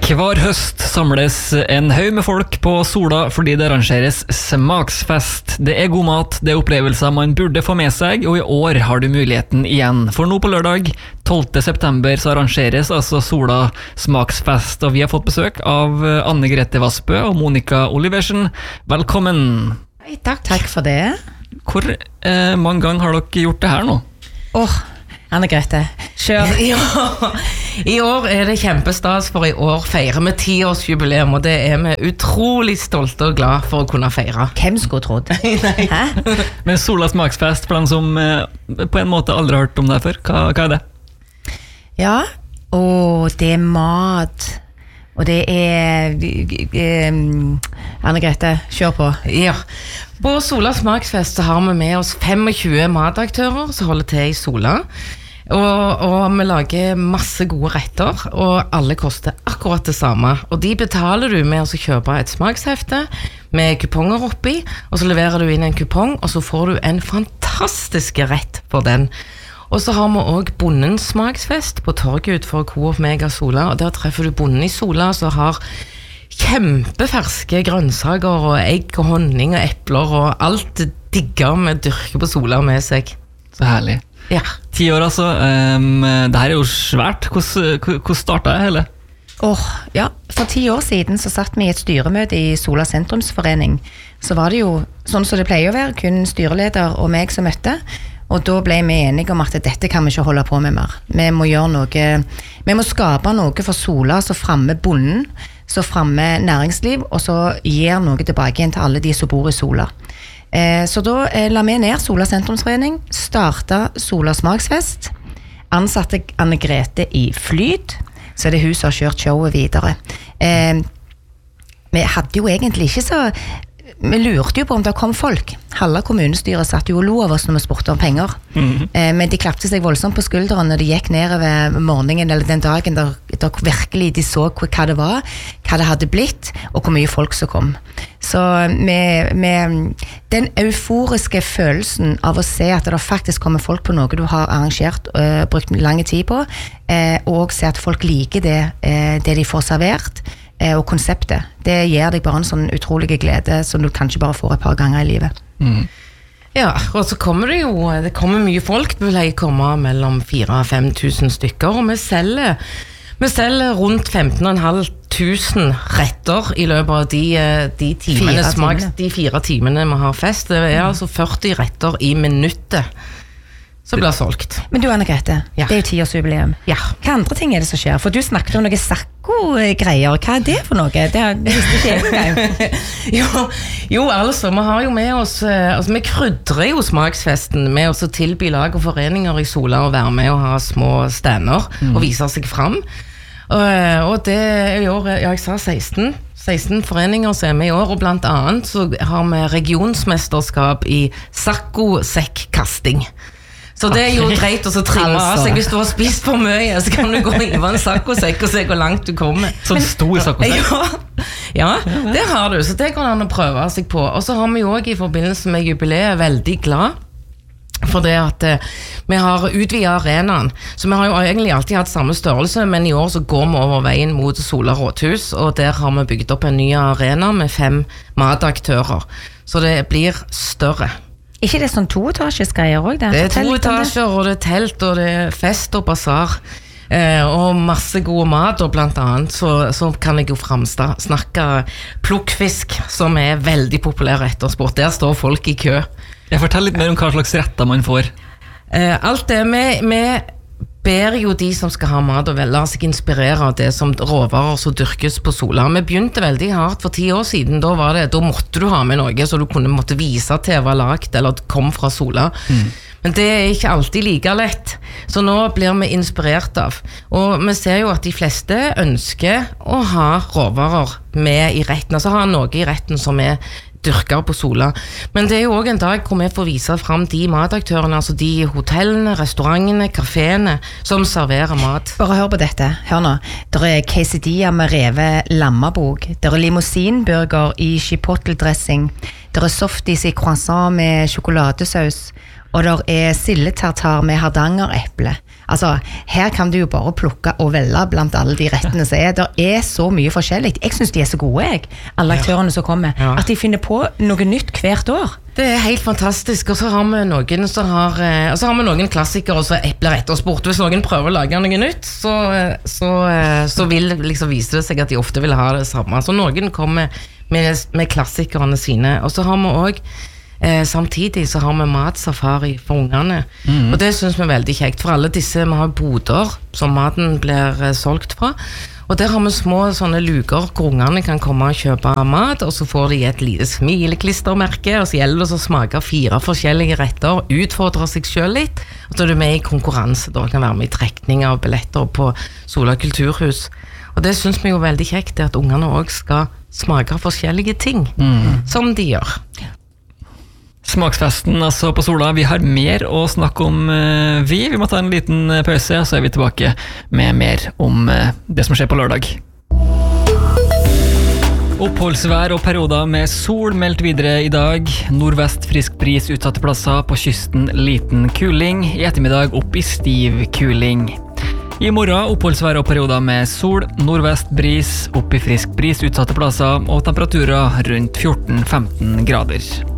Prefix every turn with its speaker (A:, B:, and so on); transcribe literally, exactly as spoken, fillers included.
A: Hver høst samles en haug med folk på Sola fordi det arrangeres smaksfest. Det er god mat, det er opplevelser man burde få med seg, og i år har du muligheten igjen. For nå på lørdag, tolvte september, så arrangeres altså Sola smaksfest, og vi har fått besøk av Anne Grete Vassbø og Monica Oliversen. Velkommen!
B: Hei, takk. Takk for det.
A: Hvor eh, mange ganger har dere gjort det her nå?
B: Åh, oh, Anne Grete, kjør.
C: Ja, i år er det kjempestas, for i år feirer vi tiårsjubileum, og det er vi utrolig stolte og glad for å kunne feire.
B: Hvem skulle trodd?
C: Hæ?
A: Men Sola smaksfest, for dem som eh, på en måte aldri har hørt om det før, hva, hva er det?
B: Ja, og det er mat, og det er um, Anne Grete, kjør på.
C: Ja, på Sola smaksfest så har vi med oss tjuefem mataktører som holder til i Sola, og, og vi lager masse gode retter, og alle koster akkurat det samme, og de betaler du med å kjøpe et smakshefte med kuponger oppi, og så leverer du inn en kupong, og så får du en fantastisk rett for den. Og så har vi også Bondens smaksfest på torget ut for Coop Mega Sola, og der treffer du bonden i Sola som har kjempeferske grønnsaker og egg og honning og epler og alt digger med dyrke på Sola med seg.
A: Så herlig.
C: Ja.
A: Ti år altså, um, det her er jo svært. Hvordan, hvordan startet det hele?
B: Åh, oh, ja, for ti år siden så satt vi i et styremøte i Sola sentrumsforening. Så var det jo sånn som det pleier å være, kun styreleder og meg som møtte. Og da ble vi enige om at dette kan vi ikke holde på med mer. Vi må gjøre noe, vi må skape noe for Sola, så fremme bonden, så fremme næringsliv, og så gir noe tilbake igjen til alle de som bor i Sola. Eh, så da eh, la vi ned Sola sentrumsforening, startet Sola smaksfest, ansatte Anne Grete i Flyt, så er det hun som har kjørt showet videre. Eh, vi hadde jo egentlig ikke så... Vi lurte jo på om det kom folk. Halve kommunestyret satt jo og lo av oss når vi spurte om penger. Mm-hmm. eh, men de klappte seg voldsomt på skulderen når de gikk nedover morgenen eller den dagen der, der virkelig de så hva det var, hva det hadde blitt, og hvor mye folk som kom. Så med, med den euforiske følelsen av å se at det faktisk kommer folk på noe du har arrangert og uh, brukt lang tid på, uh, og se at folk liker det, uh, det de får servert, og konseptet, det gir deg bare en sånn utrolig glede som du kanskje bare får et par ganger i livet.
A: Mm.
C: Ja, og så kommer det jo, det kommer mye folk, det vil jeg komme mellom fire til fem tusen stykker, og vi selger, vi selger rundt femten og en halv tusen retter i løpet av de, de timene,
B: fire
C: smaks,
B: timene.
C: de fire timene vi har fest. Det er mm. altså førti retter i minuttet som blir solgt.
B: Men du, Anne Grete,
C: ja.
B: Det er jo tiårsjubileum.
C: Ja.
B: Hva andre ting er det som skjer? For du snakket om noen sakko-greier. Hva er det for noe? Det har jeg visste ikke jeg engang.
C: jo, jo, altså, vi har jo med oss, altså, vi krydrer jo smaksfesten med oss å tilby lag og foreninger i Sola og være med og ha små stander mm. og vise seg frem. Og, og det er i år, ja, jeg sa seksten, seksten foreninger som er med i år, og blant annet så har vi regionsmesterskap i sakko-sekk-kasting. Så det er jo greit å trimme av seg. Hvis du har spist for mye, så kan du gå i en sakkosekk og se hvor langt du kommer.
A: Sånn stor sakkosekk?
C: Ja, ja, det har du. Så det går an å prøve seg på. Og så har vi jo også i forbindelse med jubileet veldig glad for det at eh, vi har utvidet arenaen. Så vi har jo egentlig alltid hatt samme størrelse, men i år så går vi over veien mot Sola rådhus, og der har vi bygd opp en ny arena med fem mataktører. Så det blir større.
B: Ikke det sånn toetasjes greier også? Det,
C: det er to etasjer, og det er telt, og det er fest og basar, eh, og masse gode mat, og blant annet så, så kan jeg jo framsta snakke plukkfisk, som er veldig populær ettersport. Der står folk i kø.
A: Jeg forteller litt mer om hva slags retter man får.
C: Eh, alt det med, med ber jo de som skal ha mat og vel, la seg inspirere av det som råvarer som dyrkes på Sola. Vi begynte veldig hardt for ti år siden, da, var det, da måtte du ha med noe så du kunne måtte vise til var lagt eller kom fra Sola. Mm. Men det er ikke alltid like lett, så nå blir vi inspirert av. Og vi ser jo at de fleste ønsker å ha råvarer med i retten, altså ha noe i retten som er dyrker på Sola. Men det er jo også en dag hvor vi får vise frem de mataktørene, altså de hotellene, restaurantene, kaféene som serverer mat.
B: Bare hør på dette, hør nå. Der er quesadilla med revet lammabog. Der er limousinburger i chipotle-dressing. Der er softis i croissant med sjokoladesaus. Og der er sildetartar med hardangereple. Altså, her kan du jo bare plukke og velge blant alle de rettene som er. Det er så mye forskjellig. Jeg synes de er så gode, jeg. Alle aktørene som kommer.
C: Ja.
B: At de finner på noe nytt hvert år.
C: Det er helt fantastisk, og så har vi noen som har, eh, og så har vi noen klassikere som epler etter sport. Hvis noen prøver å lage noe nytt, så, så, så vil liksom vise det seg at de ofte vil ha det samme. Så noen kommer med, med klassikerne sine, og så har vi også eh, samtidig så har vi matsafari for ungene, mm. og det synes vi er veldig kjekt, for alle disse, vi har boder som maten blir eh, solgt fra, og der har vi små sånne luker hvor ungene kan komme og kjøpe mat, og så får de et lite smileklistermerke, og så gjelder det å smake fire forskjellige retter, utfordre seg selv litt, og så er du med i konkurranse, da kan være med i trekning av billetter på Sola Kulturhus. Og det synes vi jo veldig kjekt, det at ungene også skal smake forskjellige ting, mm. som de gjør.
A: Smaksfesten altså på Sola, vi har mer å snakke om uh, vi. Vi må ta en liten pause, så er vi tilbake med mer om uh, det som skjer på lørdag. Oppholdsvær og perioder med sol meldt videre i dag. Nordvest frisk bris utsatte plasser, på kysten liten kuling. I ettermiddag opp i stiv kuling. I morgen oppholdsvær og perioder med sol, nordvest bris, opp i frisk bris utsatte plasser og temperaturer rundt fjorten til femten grader.